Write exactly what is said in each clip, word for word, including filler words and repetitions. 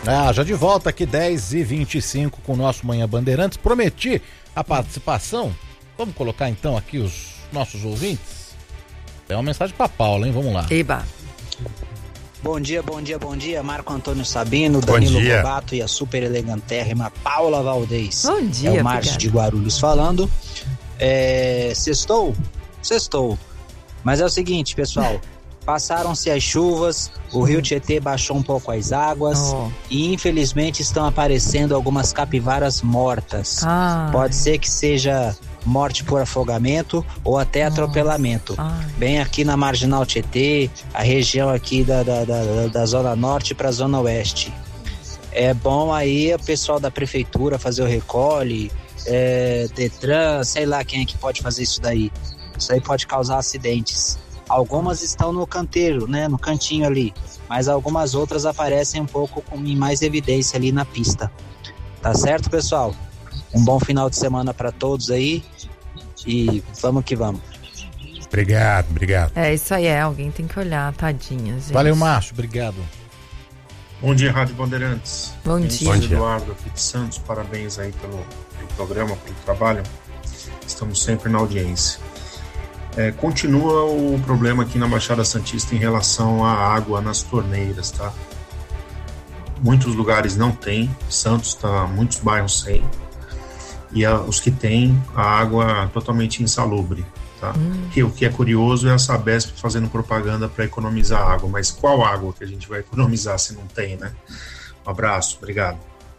Ah, já de volta aqui, dez e vinte e cinco com o nosso Manhã Bandeirantes. Prometi a participação. Vamos colocar então aqui os nossos ouvintes. Tem uma mensagem pra Paula, hein? Vamos lá. Eba. Bom dia, bom dia, bom dia. Marco Antônio Sabino, Danilo Gobato e a super elegantérrima Paula Valdez. Bom dia, É o Márcio de Guarulhos falando. É... Sextou? Sextou. Mas é o seguinte, pessoal. Passaram-se as chuvas, o Rio Tietê baixou um pouco as águas oh. e infelizmente estão aparecendo algumas capivaras mortas. Ai. Pode ser que seja morte por afogamento ou até Nossa. atropelamento. Ai. Bem aqui na Marginal Tietê, a região aqui da, da, da, da Zona Norte para a Zona Oeste. É bom aí o pessoal da Prefeitura fazer o recolhe, é, Detran, sei lá quem é que pode fazer isso daí. Isso aí pode causar acidentes. Algumas estão no canteiro, né, no cantinho ali, mas algumas outras aparecem um pouco com mais evidência ali na pista. Tá certo, pessoal? Um bom final de semana para todos aí e vamos que vamos. Obrigado, obrigado. É isso aí, é, alguém tem que olhar, tadinhas, gente. Valeu, Márcio, obrigado. Bom dia, Rádio Bandeirantes. Bom Bem, dia. Bom dia. Eduardo aqui de Santos, parabéns aí pelo, pelo programa, pelo trabalho. Estamos sempre na audiência. É, continua o problema aqui na Baixada Santista em relação à água nas torneiras, tá? Muitos lugares não tem, Santos tá, muitos bairros sem, e a, os que tem, a água totalmente insalubre, tá? Hum. E o que é curioso é a Sabesp fazendo propaganda para economizar água, mas qual água que a gente vai economizar se não tem, né? Um abraço, obrigado.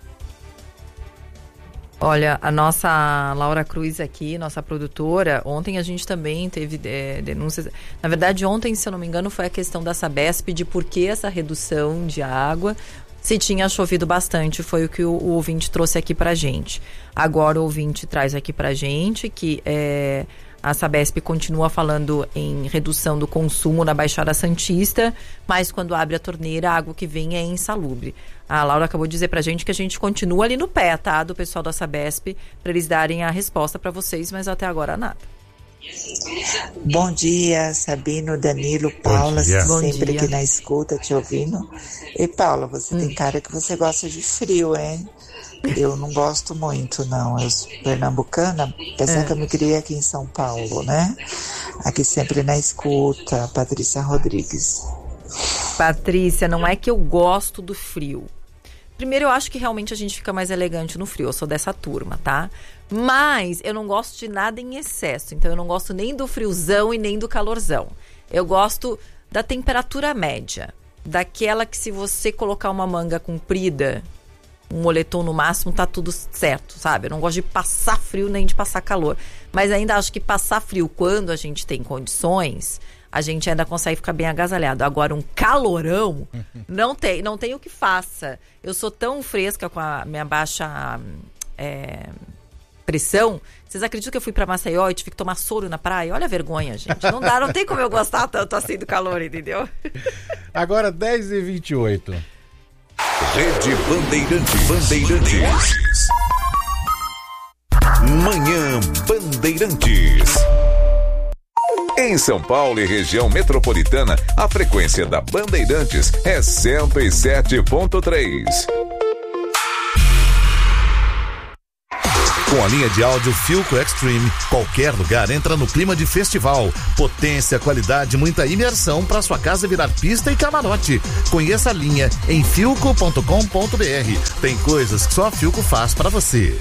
Olha, a nossa Laura Cruz aqui, nossa produtora, ontem a gente também teve é, denúncias. Na verdade, ontem, se eu não me engano, foi a questão da Sabesp de por que essa redução de água, se tinha chovido bastante, foi o que o, o ouvinte trouxe aqui pra gente. Agora o ouvinte traz aqui pra gente que é, a Sabesp continua falando em redução do consumo na Baixada Santista, mas quando abre a torneira, a água que vem é insalubre. A Laura acabou de dizer pra gente que a gente continua ali no pé, tá? Do pessoal da Sabesp, pra eles darem a resposta pra vocês, mas até agora nada. Bom dia, Sabino, Danilo, Paula, Bom sempre dia. aqui na escuta, te ouvindo. E Paula, você hum. tem cara que você gosta de frio, hein? Eu não gosto muito, não. Eu sou pernambucana, apesar é. que eu me criei aqui em São Paulo, né? Aqui sempre na escuta, Patrícia Rodrigues. Patrícia, não é que eu gosto do frio. Primeiro, eu acho que realmente a gente fica mais elegante no frio. Eu sou dessa turma, tá? Mas eu não gosto de nada em excesso. Então, eu não gosto nem do friozão e nem do calorzão. Eu gosto da temperatura média. Daquela que se você colocar uma manga comprida, um moletom no máximo, tá tudo certo, sabe? Eu não gosto de passar frio nem de passar calor. Mas ainda acho que passar frio quando a gente tem condições, a gente ainda consegue ficar bem agasalhado. Agora, um calorão, não tem, não tem o que faça. Eu sou tão fresca com a minha baixa é, pressão. Vocês acreditam que eu fui pra Maceió e tive que tomar soro na praia? Olha a vergonha, gente. Não dá, não tem como eu gostar tanto assim do calor, entendeu? Agora, dez e vinte e oito. Rede Bandeirantes. Bandeirantes. Manhã Bandeirantes. Em São Paulo e região metropolitana, a frequência da Bandeirantes é cento e sete ponto três. Com a linha de áudio Philco Extreme, qualquer lugar entra no clima de festival. Potência, qualidade, muita imersão para sua casa virar pista e camarote. Conheça a linha em philco ponto com ponto b r. Tem coisas que só a Philco faz para você.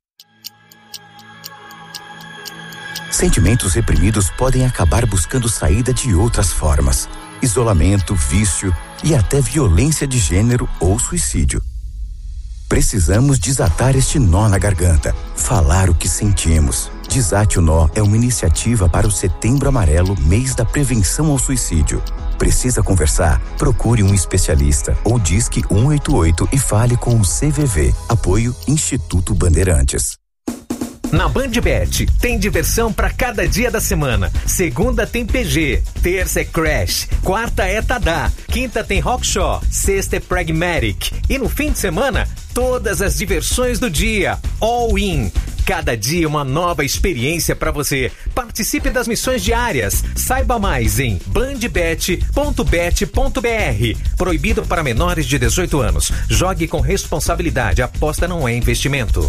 Sentimentos reprimidos podem acabar buscando saída de outras formas. Isolamento, vício e até violência de gênero ou suicídio. Precisamos desatar este nó na garganta, falar o que sentimos. Desate o Nó é uma iniciativa para o Setembro Amarelo, mês da prevenção ao suicídio. Precisa conversar? Procure um especialista ou disque um oito oito e fale com o C V V. Apoio Instituto Bandeirantes. Na BandBet, tem diversão para cada dia da semana. Segunda tem P G, terça é Crash, quarta é Tadá, quinta tem Rockshaw, sexta é Pragmatic. E no fim de semana, todas as diversões do dia, all in. Cada dia uma nova experiência para você. Participe das missões diárias. Saiba mais em bandbet ponto bet ponto br. Proibido para menores de dezoito anos. Jogue com responsabilidade. Aposta não é investimento.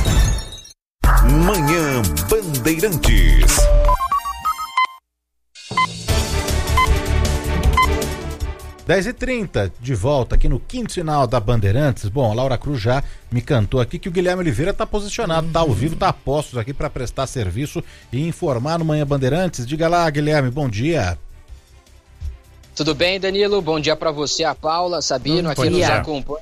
Manhã Bandeirantes. dez e trinta, de volta aqui no quinto sinal da Bandeirantes. Bom, a Laura Cruz já me cantou aqui que o Guilherme Oliveira está posicionado, está ao vivo, está a postos aqui para prestar serviço e informar no Manhã Bandeirantes. Diga lá, Guilherme, bom dia. Tudo bem, Danilo? Bom dia para você, a Paula, Sabino, aqui nos acompanha.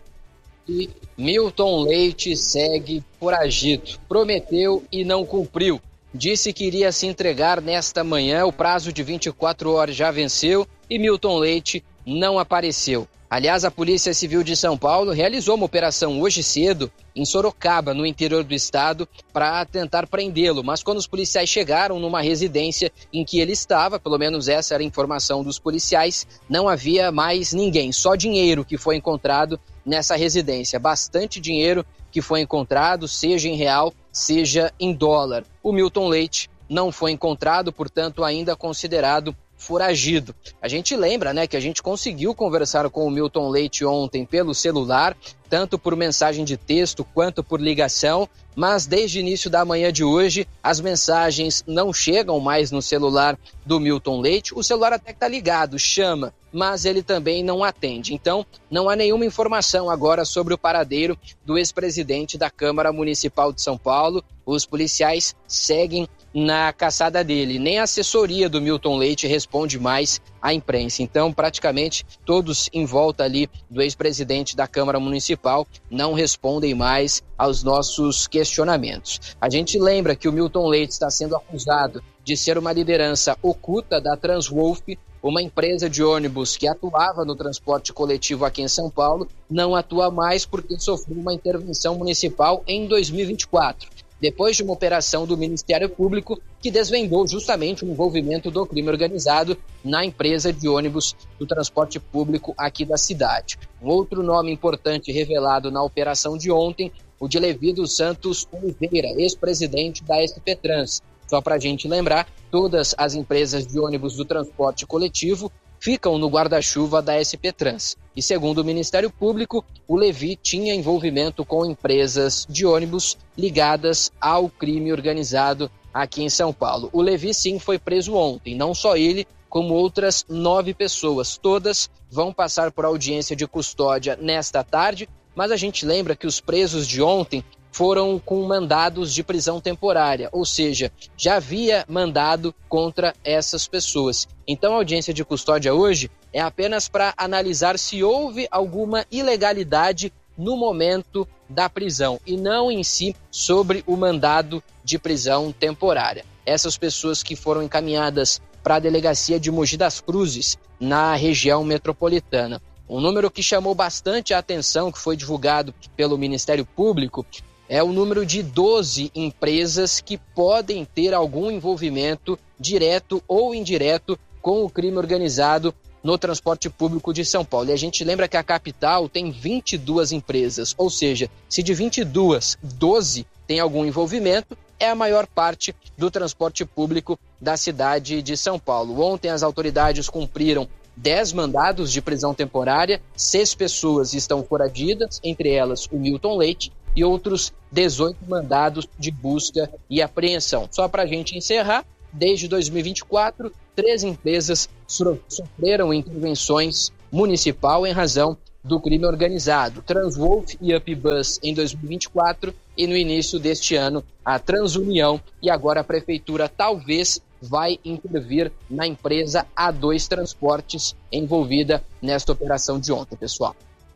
E Milton Leite segue foragido. Prometeu e não cumpriu. Disse que iria se entregar nesta manhã, o prazo de vinte e quatro horas já venceu e Milton Leite não apareceu. Aliás, a Polícia Civil de São Paulo realizou uma operação hoje cedo em Sorocaba, no interior do estado, para tentar prendê-lo. Mas quando os policiais chegaram numa residência em que ele estava, pelo menos essa era a informação dos policiais, não havia mais ninguém, só dinheiro que foi encontrado nessa residência. Bastante dinheiro que foi encontrado, seja em real, seja em dólar. O Milton Leite não foi encontrado, portanto, ainda considerado foragido. A gente lembra, né, que a gente conseguiu conversar com o Milton Leite ontem pelo celular, tanto por mensagem de texto quanto por ligação, mas desde o início da manhã de hoje as mensagens não chegam mais no celular do Milton Leite. O celular até que tá ligado, chama, mas ele também não atende. Então, não há nenhuma informação agora sobre o paradeiro do ex-presidente da Câmara Municipal de São Paulo. Os policiais seguem na caçada dele. Nem a assessoria do Milton Leite responde mais à imprensa. Então, praticamente todos em volta ali do ex-presidente da Câmara Municipal não respondem mais aos nossos questionamentos. A gente lembra que o Milton Leite está sendo acusado de ser uma liderança oculta da Transwolf, uma empresa de ônibus que atuava no transporte coletivo aqui em São Paulo, não atua mais porque sofreu uma intervenção municipal em dois mil e vinte e quatro. Depois de uma operação do Ministério Público que desvendou justamente o envolvimento do crime organizado na empresa de ônibus do transporte público aqui da cidade. Um outro nome importante revelado na operação de ontem, o de Levi dos Santos Oliveira, ex-presidente da S P Trans. Só para a gente lembrar, todas as empresas de ônibus do transporte coletivo ficam no guarda-chuva da S P Trans. E segundo o Ministério Público, o Levi tinha envolvimento com empresas de ônibus ligadas ao crime organizado aqui em São Paulo. O Levi, sim, foi preso ontem. Não só ele, como outras nove pessoas. Todas vão passar por audiência de custódia nesta tarde, mas a gente lembra que os presos de ontem foram com mandados de prisão temporária, ou seja, já havia mandado contra essas pessoas. Então a audiência de custódia hoje é apenas para analisar se houve alguma ilegalidade no momento da prisão e não em si sobre o mandado de prisão temporária. Essas pessoas que foram encaminhadas para a delegacia de Mogi das Cruzes, na região metropolitana. Um número que chamou bastante a atenção, que foi divulgado pelo Ministério Público, é o número de doze empresas que podem ter algum envolvimento direto ou indireto com o crime organizado no transporte público de São Paulo. E a gente lembra que a capital tem vinte e duas empresas, ou seja, se de vinte e duas, doze tem algum envolvimento, é a maior parte do transporte público da cidade de São Paulo. Ontem as autoridades cumpriram dez mandados de prisão temporária, seis pessoas estão foragidas, entre elas o Milton Leite, e outros dezoito mandados de busca e apreensão. Só para a gente encerrar, desde dois mil e vinte e quatro, três empresas sofreram intervenções municipal em razão do crime organizado. Transwolf e Upbus em dois mil e vinte e quatro e no início deste ano a Transunião, e agora a Prefeitura talvez vai intervir na empresa A dois Transportes envolvida nesta operação de ontem, pessoal.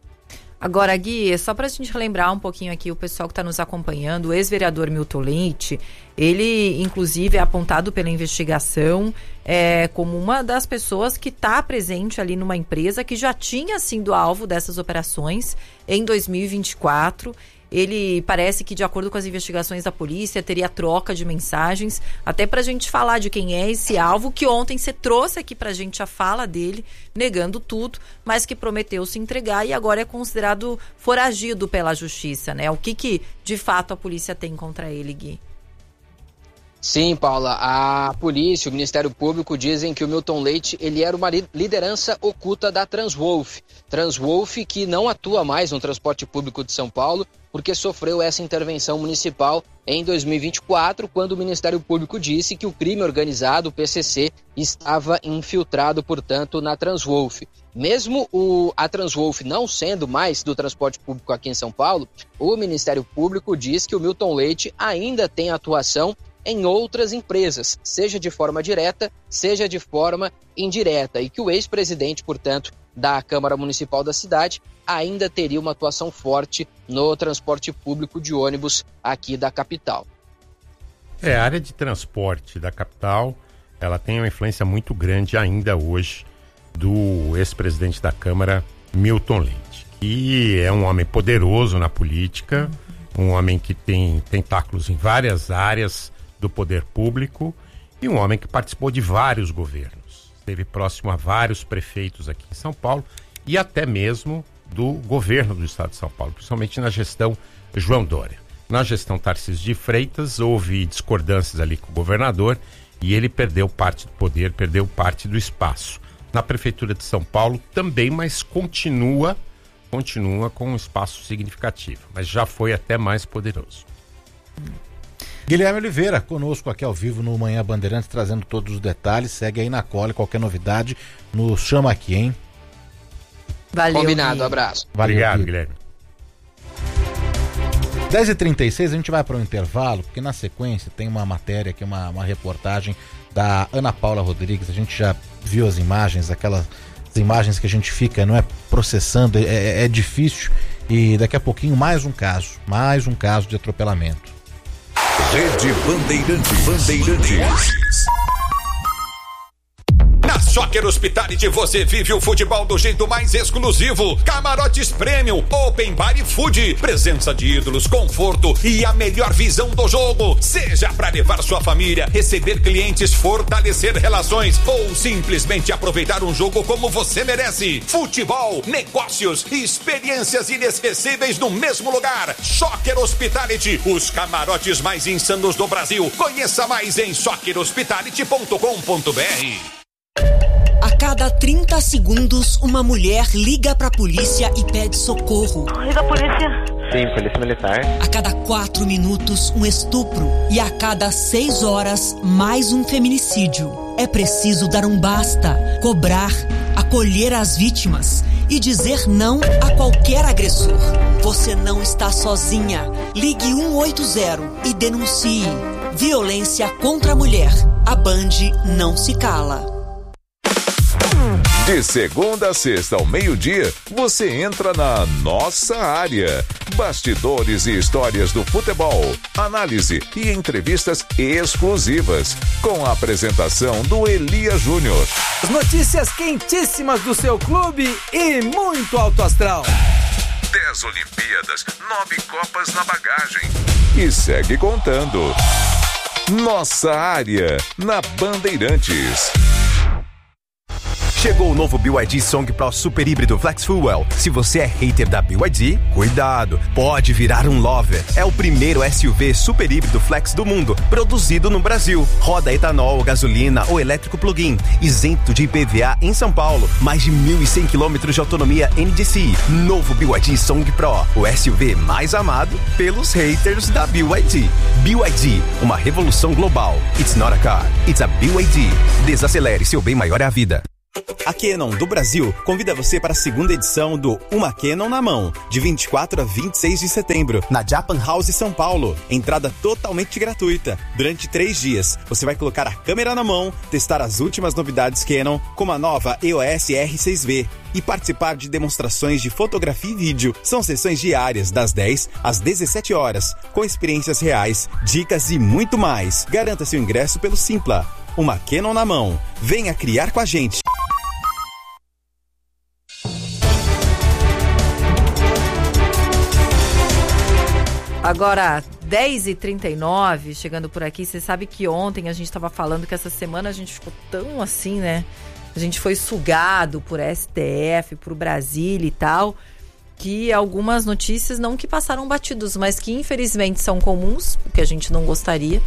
Agora, Gui, só para a gente relembrar um pouquinho aqui o pessoal que está nos acompanhando, o ex-vereador Milton Leite, ele inclusive é apontado pela investigação é, como uma das pessoas que está presente ali numa empresa que já tinha sido alvo dessas operações em dois mil e vinte e quatro. Ele parece que, de acordo com as investigações da polícia, teria troca de mensagens, até pra gente falar de quem é esse alvo, que ontem você trouxe aqui pra gente a fala dele, negando tudo, mas que prometeu se entregar e agora é considerado foragido pela justiça, né? O que que, de fato, a polícia tem contra ele, Gui? Sim, Paula, a polícia, o Ministério Público dizem que o Milton Leite, ele era uma liderança oculta da Transwolf. Transwolf que não atua mais no transporte público de São Paulo, porque sofreu essa intervenção municipal em dois mil e vinte e quatro, quando o Ministério Público disse que o crime organizado, o P C C, estava infiltrado, portanto, na Transwolf. Mesmo o, a Transwolf não sendo mais do transporte público aqui em São Paulo, o Ministério Público diz que o Milton Leite ainda tem atuação em outras empresas, seja de forma direta, seja de forma indireta, e que o ex-presidente, portanto, da Câmara Municipal da cidade ainda teria uma atuação forte no transporte público de ônibus aqui da capital. É, a área de transporte da capital, ela tem uma influência muito grande ainda hoje do ex-presidente da Câmara, Milton Leite, que é um homem poderoso na política, um homem que tem tentáculos em várias áreas do poder público e um homem que participou de vários governos. Esteve próximo a vários prefeitos aqui em São Paulo e até mesmo do governo do estado de São Paulo, principalmente na gestão João Dória. Na gestão Tarcísio de Freitas, houve discordâncias ali com o governador e ele perdeu parte do poder, perdeu parte do espaço. Na Prefeitura de São Paulo também, mas continua, continua com um espaço significativo, mas já foi até mais poderoso. Guilherme Oliveira, conosco aqui ao vivo no Manhã Bandeirantes, trazendo todos os detalhes. Segue aí na cola, qualquer novidade, nos chama aqui, hein? Valeu, combinado, Gui. Abraço. Valeu, Obrigado, Gui. Guilherme. dez e trinta e seis, a gente vai para o intervalo, porque na sequência tem uma matéria aqui, uma, uma reportagem da Ana Paula Rodrigues. A gente já viu as imagens, aquelas imagens que a gente fica, não é, processando, é, é, é difícil. E daqui a pouquinho mais um caso, mais um caso de atropelamento. Rede Bandeirantes. Bandeirantes. Na Soccer Hospitality você vive o futebol do jeito mais exclusivo. Camarotes Premium, Open Bar e Food, presença de ídolos, conforto e a melhor visão do jogo. Seja para levar sua família, receber clientes, fortalecer relações ou simplesmente aproveitar um jogo como você merece. Futebol, negócios e experiências inesquecíveis no mesmo lugar. Soccer Hospitality, os camarotes mais insanos do Brasil. Conheça mais em soccer hospitality ponto com ponto b r. A cada trinta segundos, uma mulher liga pra polícia e pede socorro. Liga a polícia. Sim, polícia militar. A cada quatro minutos, um estupro. E a cada seis horas, mais um feminicídio. É preciso dar um basta, cobrar, acolher as vítimas e dizer não a qualquer agressor. Você não está sozinha. Ligue um oito zero e denuncie. Violência contra a mulher. A Band não se cala. De segunda a sexta ao meio-dia, você entra na nossa área. Bastidores e histórias do futebol, análise e entrevistas exclusivas, com a apresentação do Elia Júnior. As notícias quentíssimas do seu clube e muito alto astral. Dez Olimpíadas, nove Copas na bagagem. E segue contando. Nossa área, na Bandeirantes. Chegou o novo B Y D Song Pro Super Híbrido Flex Fuel. Se você é hater da B Y D, cuidado, pode virar um lover. É o primeiro S U V super híbrido flex do mundo, produzido no Brasil. Roda etanol, gasolina ou elétrico plug-in, isento de I P V A em São Paulo. Mais de mil e cem quilômetros de autonomia N D C I. Novo B Y D Song Pro, o S U V mais amado pelos haters da B Y D. B Y D, uma revolução global. It's not a car, it's a B Y D. Desacelere, seu bem maior é a vida. A Canon do Brasil convida você para a segunda edição do Uma Canon na Mão, de vinte e quatro a vinte e seis de setembro, na Japan House São Paulo. Entrada totalmente gratuita. Durante três dias, você vai colocar a câmera na mão, testar as últimas novidades Canon, como a nova E O S R seis V, e participar de demonstrações de fotografia e vídeo. São sessões diárias, das dez às dezessete horas, com experiências reais, dicas e muito mais. Garanta seu ingresso pelo Simpla. Uma Canon na Mão. Venha criar com a gente. Agora, dez e trinta e nove, chegando por aqui, você sabe que ontem a gente estava falando que essa semana a gente ficou tão assim, né? A gente foi sugado por S T F, por Brasília e tal, que algumas notícias não que passaram batidos, mas que infelizmente são comuns, o que a gente não gostaria,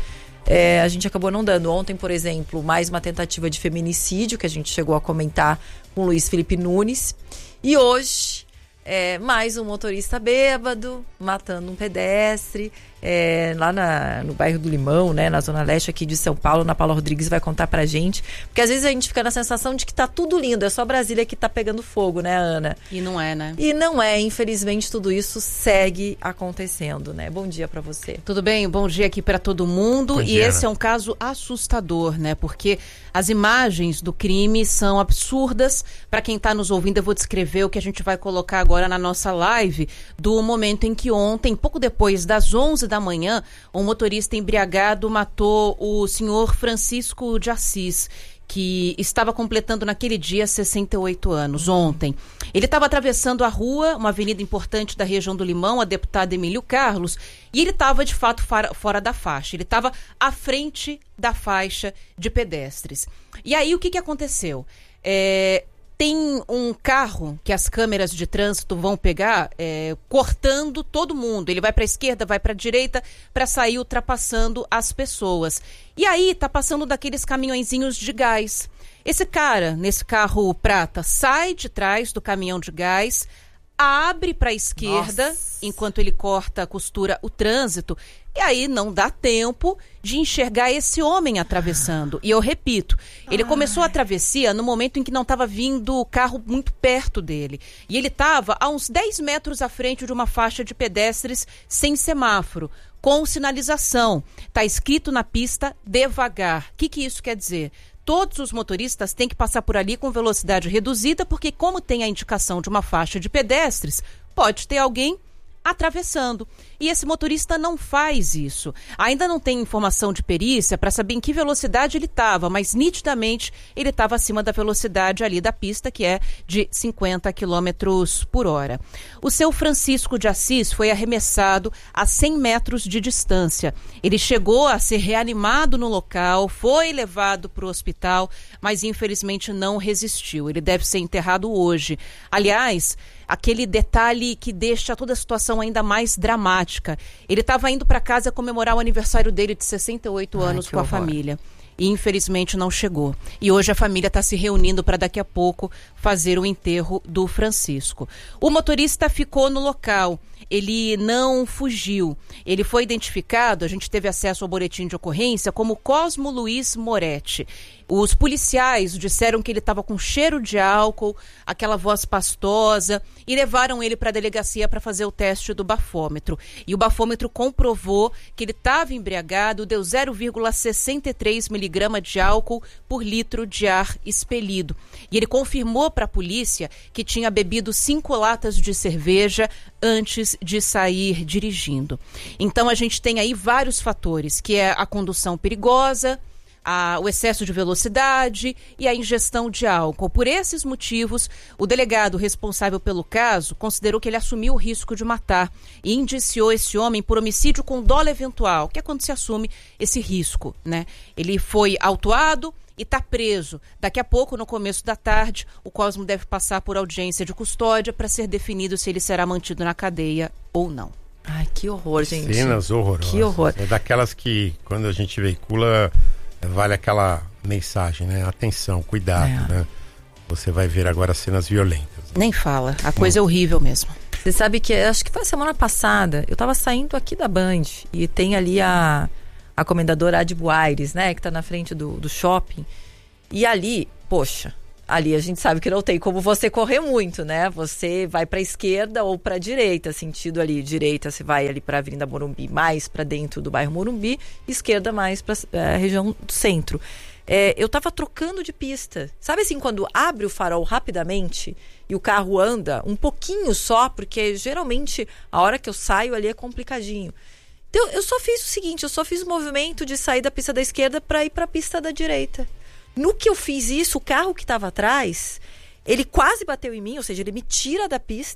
é, a gente acabou não dando. Ontem, por exemplo, mais uma tentativa de feminicídio, que a gente chegou a comentar com o Luiz Felipe Nunes. E hoje, é, mais um motorista bêbado, matando um pedestre, é, lá na, no bairro do Limão, né, na Zona Leste aqui de São Paulo. Ana Paula Rodrigues vai contar pra gente. Porque às vezes a gente fica na sensação de que tá tudo lindo, é só Brasília que tá pegando fogo, né, Ana? E não é, né? E não é, infelizmente tudo isso segue acontecendo, né? Bom dia pra você. Tudo bem? Bom dia aqui pra todo mundo. Bom e dia, esse Ana. é um caso assustador, né? Porque as imagens do crime são absurdas. Pra quem tá nos ouvindo, eu vou descrever o que a gente vai colocar agora na nossa live do momento em que ontem, pouco depois das onze da manhã, um motorista embriagado matou o senhor Francisco de Assis, que estava completando naquele dia sessenta e oito anos, ontem. Ele estava atravessando a rua, uma avenida importante da região do Limão, a deputada Emílio Carlos, e ele estava de fato fora da faixa, ele estava à frente da faixa de pedestres. E aí o que, que aconteceu? É... Tem um carro que as câmeras de trânsito vão pegar é, cortando todo mundo. Ele vai para a esquerda, vai para a direita para sair ultrapassando as pessoas. E aí tá passando daqueles caminhõezinhos de gás. Esse cara, nesse carro prata, sai de trás do caminhão de gás, abre para a esquerda, Nossa. enquanto ele corta, costura o trânsito. E aí não dá tempo de enxergar esse homem atravessando. E eu repito, ele Ai. começou a travessia no momento em que não estava vindo o carro muito perto dele. E ele estava a uns dez metros à frente de uma faixa de pedestres sem semáforo, com sinalização. Está escrito na pista, devagar. O que, que isso quer dizer? Todos os motoristas têm que passar por ali com velocidade reduzida, porque como tem a indicação de uma faixa de pedestres, pode ter alguém atravessando. E esse motorista não faz isso. Ainda não tem informação de perícia para saber em que velocidade ele estava, mas nitidamente ele estava acima da velocidade ali da pista, que é de cinquenta quilômetros por hora. O seu Francisco de Assis foi arremessado a cem metros de distância. Ele chegou a ser reanimado no local, foi levado para o hospital, mas infelizmente não resistiu. Ele deve ser enterrado hoje. Aliás, aquele detalhe que deixa toda a situação ainda mais dramática. Ele estava indo para casa comemorar o aniversário dele de sessenta e oito Ai, anos com horror. a família. E infelizmente não chegou. E hoje a família está se reunindo para daqui a pouco fazer o enterro do Francisco. O motorista ficou no local. Ele não fugiu. Ele foi identificado, a gente teve acesso ao boletim de ocorrência, como Cosmo Luiz Moretti. Os policiais disseram que ele estava com cheiro de álcool, aquela voz pastosa, e levaram ele para a delegacia para fazer o teste do bafômetro. E o bafômetro comprovou que ele estava embriagado, deu zero vírgula sessenta e três miligramas de álcool por litro de ar expelido. E ele confirmou para a polícia que tinha bebido cinco latas de cerveja antes de sair dirigindo. Então a gente tem aí vários fatores, que é a condução perigosa, A, o excesso de velocidade e a ingestão de álcool. Por esses motivos, o delegado responsável pelo caso considerou que ele assumiu o risco de matar e indiciou esse homem por homicídio com dolo eventual, que é quando se assume esse risco, né? Ele foi autuado e está preso. Daqui a pouco, no começo da tarde, o Cosmo deve passar por audiência de custódia para ser definido se ele será mantido na cadeia ou não. Ai, que horror, gente. Cenas horrorosas. Que horror. É daquelas que, quando a gente veicula, vale aquela mensagem, né? Atenção, cuidado, é. né? Você vai ver agora cenas violentas. Nem fala, a coisa hum. é horrível mesmo. Você sabe que, acho que foi a semana passada, eu tava saindo aqui da Band e tem ali a, a comendadora Adi Buaires, né? Que tá na frente do, do shopping. E ali, poxa, ali a gente sabe que não tem como você correr muito, né? Você vai pra esquerda ou pra direita, sentido ali, direita você vai ali pra Avenida Morumbi, mais pra dentro do bairro Morumbi, esquerda mais pra é, região do centro. É, eu tava trocando de pista. Sabe assim, quando abre o farol rapidamente e o carro anda um pouquinho só, porque geralmente a hora que eu saio ali é complicadinho. Então eu só fiz o seguinte, eu só fiz o movimento de sair da pista da esquerda pra ir pra pista da direita. No que eu fiz isso, o carro que estava atrás, ele quase bateu em mim, ou seja, ele me tira da pista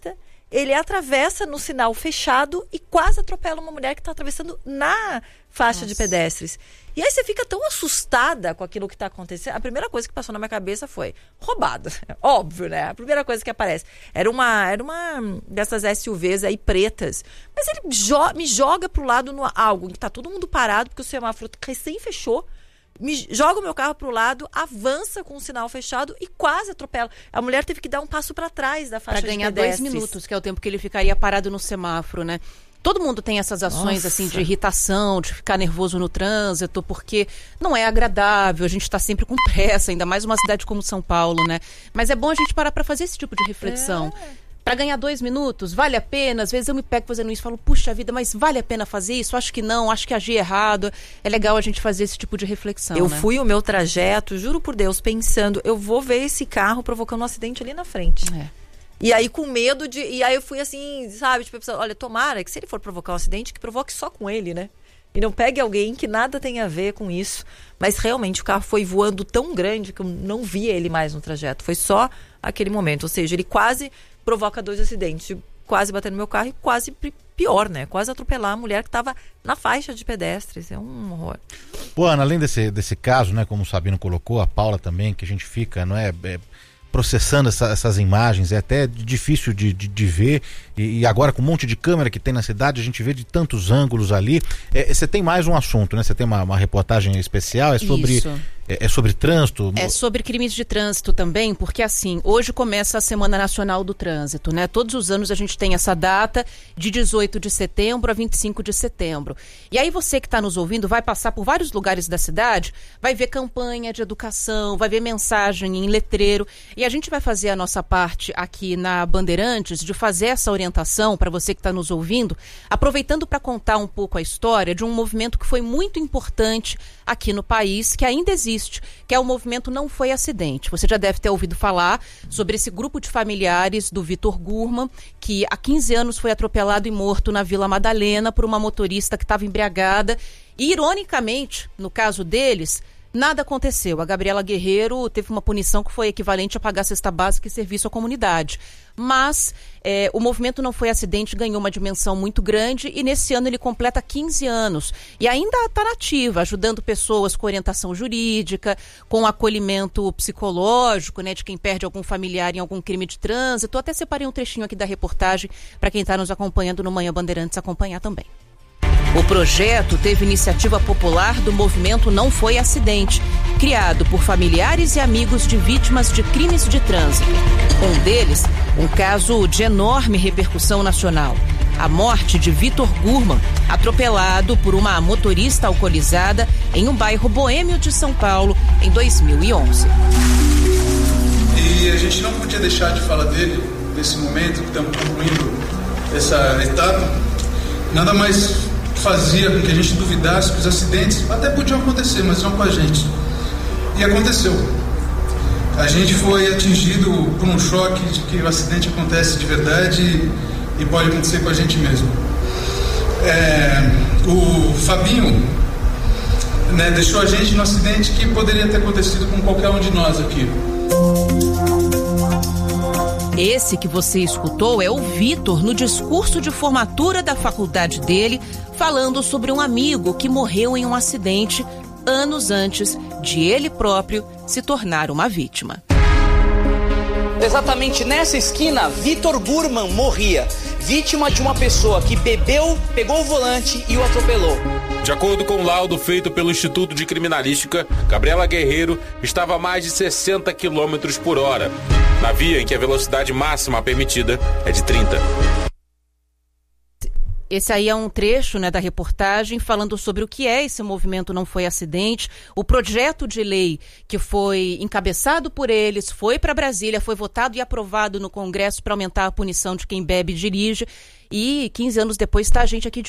ele atravessa no sinal fechado e quase atropela uma mulher que está atravessando na faixa Nossa. de pedestres. E aí você fica tão assustada com aquilo que está acontecendo. A primeira coisa que passou na minha cabeça foi roubada. Óbvio, né? A primeira coisa que aparece. Era uma, era uma dessas S U Vs aí pretas. Mas ele jo- me joga pro lado no algo que tá todo mundo parado, porque o semáforo recém fechou. Me joga o meu carro pro lado, avança com o sinal fechado e quase atropela. A mulher teve que dar um passo para trás da faixa pra de ganhar pedestres. dois minutos, que é o tempo que ele ficaria parado no semáforo, né? Todo mundo tem essas ações Nossa. assim de irritação, de ficar nervoso no trânsito, porque não é agradável, a gente está sempre com pressa, ainda mais uma cidade como São Paulo, né? Mas é bom a gente parar para fazer esse tipo de reflexão. É. Para ganhar dois minutos, vale a pena? Às vezes eu me pego fazendo isso e falo, puxa vida, mas vale a pena fazer isso? Acho que não, acho que agi errado. É legal a gente fazer esse tipo de reflexão, Eu né? fui o meu trajeto, juro por Deus, pensando, eu vou ver esse carro provocando um acidente ali na frente. É. E aí com medo de... E aí eu fui assim, sabe? Tipo, pensando, olha, tomara que se ele for provocar um acidente, que provoque só com ele, né? E não pegue alguém que nada tem a ver com isso. Mas realmente o carro foi voando tão grande que eu não vi ele mais no trajeto. Foi só aquele momento. Ou seja, ele quase provoca dois acidentes. Quase bater no meu carro e quase pior, né? Quase atropelar a mulher que estava na faixa de pedestres. É um horror. Pô, Ana, além desse, desse caso, né? Como o Sabino colocou, a Paula também, que a gente fica, não é... é processando essa, essas imagens, é até difícil de, de, de ver, e, e agora com um monte de câmera que tem na cidade, a gente vê de tantos ângulos ali. Você é, tem mais um assunto, né? Você tem uma, uma reportagem especial, é sobre... Isso. É, é sobre trânsito? É sobre crimes de trânsito também, porque assim, hoje começa a Semana Nacional do Trânsito, né? Todos os anos a gente tem essa data de dezoito de setembro a vinte e cinco de setembro. E aí você que está nos ouvindo vai passar por vários lugares da cidade, vai ver campanha de educação, vai ver mensagem em letreiro, e a gente vai fazer a nossa parte aqui na Bandeirantes de fazer essa orientação para você que está nos ouvindo, aproveitando para contar um pouco a história de um movimento que foi muito importante aqui no país, que ainda existe, que é o movimento Não Foi Acidente. Você já deve ter ouvido falar sobre esse grupo de familiares do Vitor Gurman, que há quinze anos foi atropelado e morto na Vila Madalena por uma motorista que estava embriagada. E, ironicamente, no caso deles, nada aconteceu. A Gabriela Guerreiro teve uma punição que foi equivalente a pagar cesta básica e serviço à comunidade. Mas é, o movimento Não Foi Acidente ganhou uma dimensão muito grande e nesse ano ele completa quinze anos. E ainda está nativa, ajudando pessoas com orientação jurídica, com acolhimento psicológico, né, de quem perde algum familiar em algum crime de trânsito. Eu até separei um trechinho aqui da reportagem para quem está nos acompanhando no Manhã Bandeirantes acompanhar também. O projeto teve iniciativa popular do movimento Não Foi Acidente, criado por familiares e amigos de vítimas de crimes de trânsito. Um deles, um caso de enorme repercussão nacional. A morte de Vitor Gurman, atropelado por uma motorista alcoolizada em um bairro boêmio de São Paulo em dois mil e onze. E a gente não podia deixar de falar dele nesse momento que estamos concluindo essa etapa. Nada mais fazia com que a gente duvidasse que os acidentes até podiam acontecer, mas não com a gente. E aconteceu. A gente foi atingido por um choque de que o acidente acontece de verdade e, e pode acontecer com a gente mesmo. É, o Fabinho, né, deixou a gente no acidente que poderia ter acontecido com qualquer um de nós aqui. Esse que você escutou é o Vitor no discurso de formatura da faculdade dele, falando sobre um amigo que morreu em um acidente anos antes de ele próprio se tornar uma vítima. Exatamente nessa esquina, Vitor Gurman morria, vítima de uma pessoa que bebeu, pegou o volante e o atropelou. De acordo com o laudo feito pelo Instituto de Criminalística, Gabriela Guerreiro estava a mais de sessenta quilômetros por hora, na via em que a velocidade máxima permitida é de trinta. Esse aí é um trecho, né, da reportagem falando sobre o que é esse movimento Não Foi Acidente, o projeto de lei que foi encabeçado por eles, foi para Brasília, foi votado e aprovado no Congresso para aumentar a punição de quem bebe e dirige, e quinze anos depois está a gente aqui de